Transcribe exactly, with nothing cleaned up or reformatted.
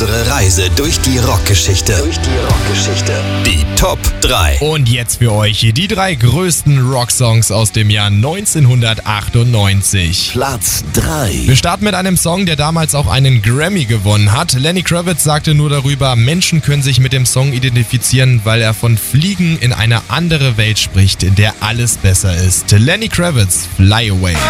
Unsere Reise durch die Rockgeschichte. Durch die Rockgeschichte. Die Top drei. Und jetzt für euch die drei größten Rocksongs aus dem Jahr neunzehnhundertachtundneunzig. Platz drei. Wir starten mit einem Song, der damals auch einen Grammy gewonnen hat. Lenny Kravitz sagte nur darüber, Menschen können sich mit dem Song identifizieren, weil er von Fliegen in eine andere Welt spricht, in der alles besser ist. Lenny Kravitz, Fly Away.